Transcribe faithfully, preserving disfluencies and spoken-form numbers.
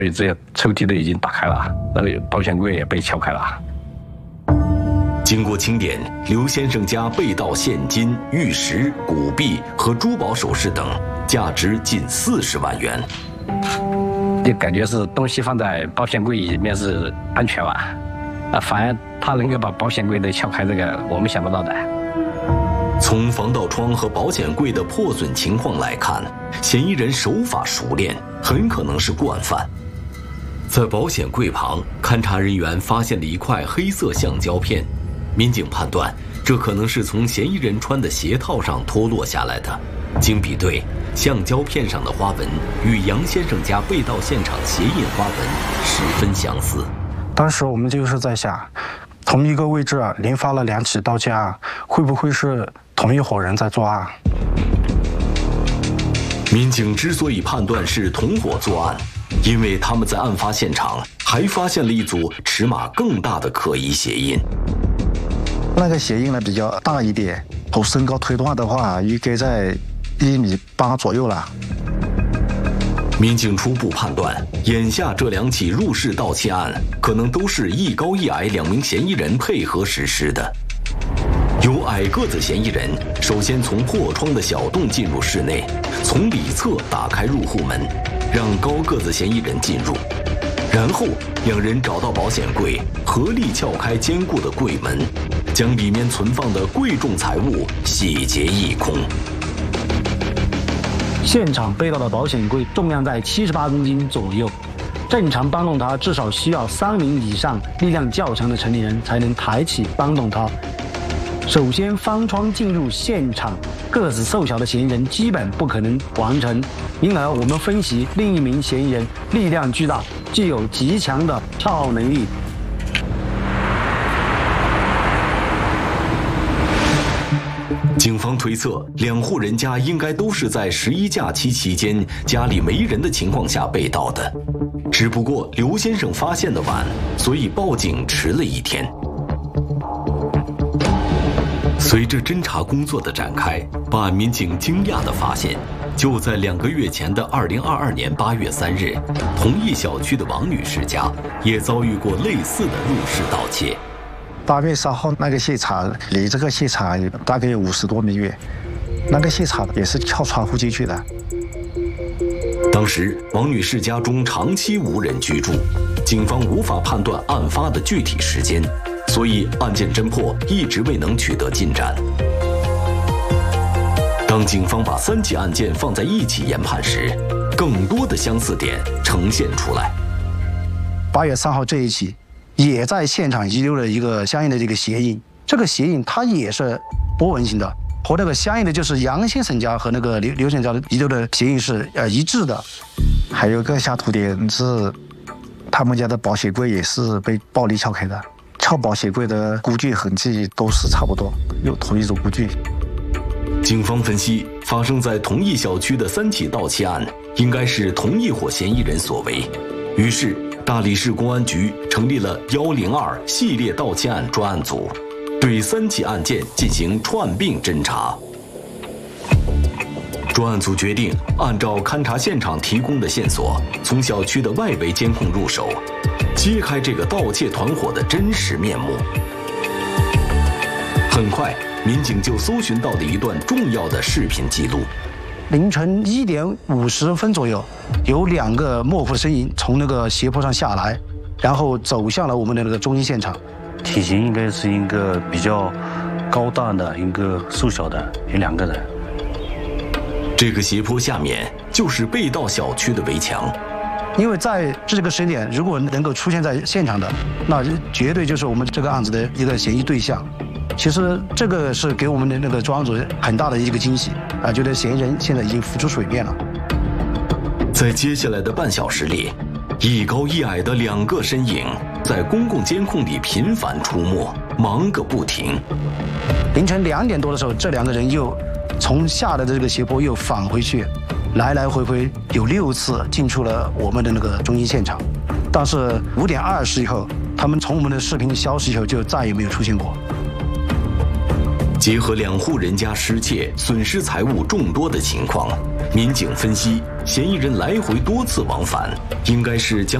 所以这些抽屉都已经打开了，那个保险柜也被撬开了。 经过清点，刘先生家被盗现金、玉石、古币和珠宝首饰等，价值近四十万元。 就感觉是东西放在保险柜里面是安全吧，啊，反而他能够把保险柜都撬开，这个我们想不到的。 从防盗窗和保险柜的破损情况来看，嫌疑人手法熟练，很可能是惯犯。在保险柜旁，勘查人员发现了一块黑色橡胶片，民警判断这可能是从嫌疑人穿的鞋套上脱落下来的。经比对，橡胶片上的花纹与杨先生家被盗现场鞋印花纹十分相似。 当时我们就是在想，同一个位置连发了两起盗窃案，会不会是同一伙人在作案？ 民警之所以判断是同伙作案，因为他们在案发现场还发现了一组尺码更大的可疑鞋印。 那个鞋印呢比较大一点，从身高推断的话，应该在一米八左右了。 民警初步判断，眼下这两起入室盗窃案可能都是一高一矮两名嫌疑人配合实施的。由矮个子嫌疑人首先从破窗的小洞进入室内，从里侧打开入户门，让高个子嫌疑人进入，然后两人找到保险柜，合力撬开坚固的柜门，将里面存放的贵重财物洗劫一空。 现场被盗的保险柜重量在七十八公斤左右，正常搬动它至少需要三名以上力量较强的成年人才能抬起搬动它。首先翻窗进入现场，个子瘦小的嫌疑人基本不可能完成，因而我们分析另一名嫌疑人力量巨大，具有极强的跳能力。 警方推测，两户人家应该都是在十一假期期间家里没人的情况下被盗的，只不过刘先生发现的晚，所以报警迟了一天。随着侦查工作的展开，办案民警惊讶地发现，就在两个月前的二零二二年八月三日，同一小区的王女士家也遭遇过类似的入室盗窃。 八月三号那个现场离这个现场大概有五十多米远，那个现场也是撬窗户进去的。 当时王女士家中长期无人居住，警方无法判断案发的具体时间，所以案件侦破一直未能取得进展。当警方把三起案件放在一起研判时，更多的相似点呈现出来。 八月三号这一起也在现场遗留了一个相应的这个鞋印，这个鞋印它也是波纹型的，和那个相应的就是杨先生家和那个刘刘先生家遗留的鞋印是呃一致的。还有一个下图点是他们家的保险柜也是被暴力撬开的，撬保险柜的工具痕迹都是差不多，有同一种工具。 警方分析，发生在同一小区的三起盗窃案应该是同一伙嫌疑人所为，于是大理市公安局成立了一零二系列盗窃案专案组，对三起案件进行串并侦查。专案组决定按照勘查现场提供的线索，从小区的外围监控入手，揭开这个盗窃团伙的真实面目。很快，民警就搜寻到了一段重要的视频记录。 凌晨一点五十分左右，有两个模糊身影从那个斜坡上下来，然后走向了我们的那个中心现场。 体型应该是一个比较高大的，一个瘦小的，有两个人。 这个斜坡下面就是被盗小区的围墙， 因为在这个时间点，如果能够出现在现场的，那绝对就是我们这个案子的一个嫌疑对象。其实这个是给我们的那个专案组很大的一个惊喜啊，觉得嫌疑人现在已经浮出水面了。 在接下来的半小时里，一高一矮的两个身影在公共监控里频繁出没，忙个不停。 凌晨两点多的时候，这两个人又从下来的这个斜坡又返回去，来来回回有六次进出了我们的那个中心现场。但是五点二十以后，他们从我们的视频消失以后就再也没有出现过。 结合两户人家失窃、损失财物众多的情况， 民警分析，嫌疑人来回多次往返，应该是将